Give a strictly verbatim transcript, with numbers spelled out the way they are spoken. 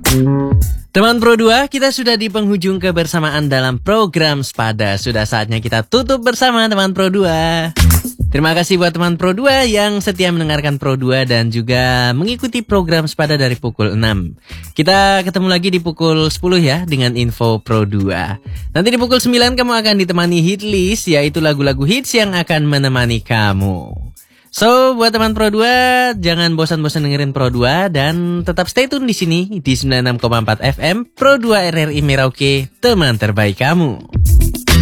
Teman Pro dua, kita sudah di penghujung kebersamaan dalam program Sepada. Sudah saatnya kita tutup bersama teman Pro dua. Terima kasih buat teman Pro dua yang setia mendengarkan Pro dua dan juga mengikuti program Sepada dari pukul enam. Kita ketemu lagi di pukul sepuluh ya dengan info Pro dua. Nanti di pukul sembilan kamu akan ditemani hit list, yaitu lagu-lagu hits yang akan menemani kamu. So, buat teman Pro dua, jangan bosan-bosan dengerin Pro dua dan tetap stay tune di sini di sembilan puluh enam koma empat F M Pro dua R R I Merauke, teman terbaik kamu.